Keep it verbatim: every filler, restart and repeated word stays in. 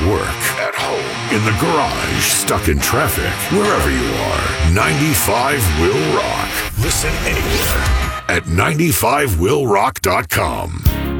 work, at home, in the garage, stuck in traffic, wherever you are, ninety-five will rock. Listen anywhere at ninety five will rock dot com.